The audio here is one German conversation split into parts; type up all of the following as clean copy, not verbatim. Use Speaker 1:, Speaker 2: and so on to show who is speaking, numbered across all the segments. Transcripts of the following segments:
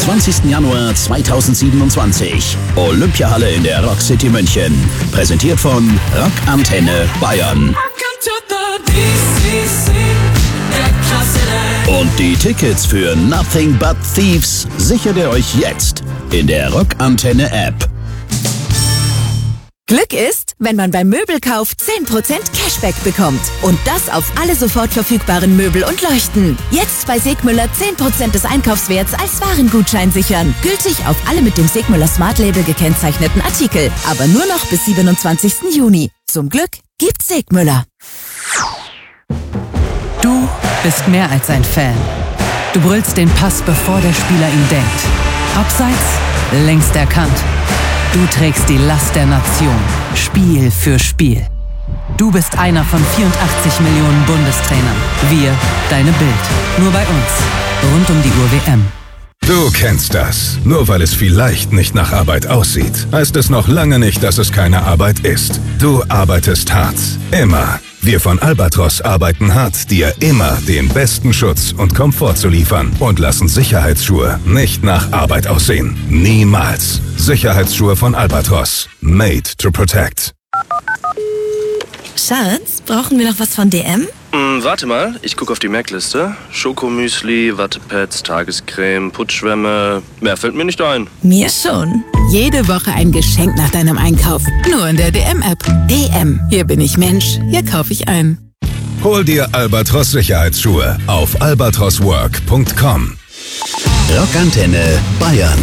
Speaker 1: 20. Januar 2027. Olympiahalle in der Rock City München. Präsentiert von Rock Antenne Bayern. Und die Tickets für Nothing But Thieves sichert ihr euch jetzt in der Rock Antenne App.
Speaker 2: Glück ist, wenn man beim Möbelkauf 10% Cashback bekommt. Und das auf alle sofort verfügbaren Möbel und Leuchten. Jetzt bei Segmüller 10% des Einkaufswerts als Warengutschein sichern. Gültig auf alle mit dem Segmüller Smart Label gekennzeichneten Artikel. Aber nur noch bis 27. Juni. Zum Glück gibt's Segmüller.
Speaker 3: Du bist mehr als ein Fan. Du brüllst den Pass, bevor der Spieler ihn denkt. Abseits, längst erkannt. Du trägst die Last der Nation, Spiel für Spiel. Du bist einer von 84 Millionen Bundestrainern. Wir, deine Bild. Nur bei uns. Rund um die Uhr WM.
Speaker 4: Du kennst das. Nur weil es vielleicht nicht nach Arbeit aussieht, heißt es noch lange nicht, dass es keine Arbeit ist. Du arbeitest hart. Immer. Wir von Albatros arbeiten hart, dir immer den besten Schutz und Komfort zu liefern und lassen Sicherheitsschuhe nicht nach Arbeit aussehen. Niemals. Sicherheitsschuhe von Albatros. Made to protect.
Speaker 2: Schatz, brauchen wir noch was von DM?
Speaker 5: Warte mal, ich gucke auf die Merkliste. Schokomüsli, Wattepads, Tagescreme, Putzschwämme. Mehr fällt mir nicht ein.
Speaker 2: Mir schon.
Speaker 6: Jede Woche ein Geschenk nach deinem Einkauf. Nur in der DM-App.
Speaker 2: DM.
Speaker 6: Hier bin ich Mensch, hier kaufe ich ein.
Speaker 4: Hol dir Albatros Sicherheitsschuhe auf albatroswork.com.
Speaker 1: Rockantenne Bayern.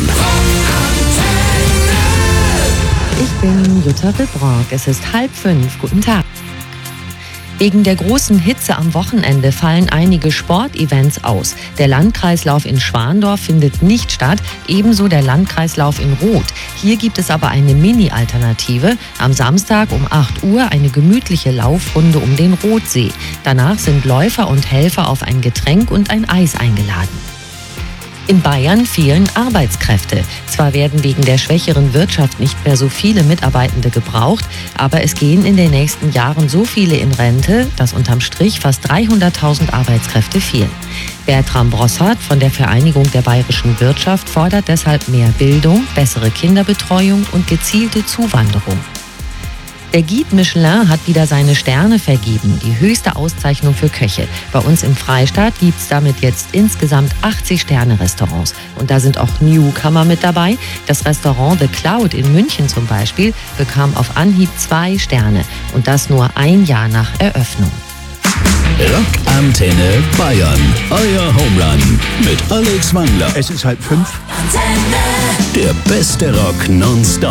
Speaker 7: Ich bin Jutta Wibrock. Es ist 4:30. Guten Tag. Wegen der großen Hitze am Wochenende fallen einige Sportevents aus. Der Landkreislauf in Schwandorf findet nicht statt, ebenso der Landkreislauf in Roth. Hier gibt es aber eine Mini-Alternative. Am Samstag um 8 Uhr eine gemütliche Laufrunde um den Rothsee. Danach sind Läufer und Helfer auf ein Getränk und ein Eis eingeladen. In Bayern fehlen Arbeitskräfte. Zwar werden wegen der schwächeren Wirtschaft nicht mehr so viele Mitarbeitende gebraucht, aber es gehen in den nächsten Jahren so viele in Rente, dass unterm Strich fast 300.000 Arbeitskräfte fehlen. Bertram Brossard von der Vereinigung der bayerischen Wirtschaft fordert deshalb mehr Bildung, bessere Kinderbetreuung und gezielte Zuwanderung. Der Guide Michelin hat wieder seine Sterne vergeben, die höchste Auszeichnung für Köche. Bei uns im Freistaat gibt es damit jetzt insgesamt 80 Sterne-Restaurants. Und da sind auch Newcomer mit dabei. Das Restaurant The Cloud in München zum Beispiel bekam auf Anhieb 2 Sterne. Und das nur ein Jahr nach Eröffnung.
Speaker 1: Rockantenne Bayern. Euer Homerun mit Alex Wangler.
Speaker 8: Es ist 4:30.
Speaker 1: Der beste Rock nonstop.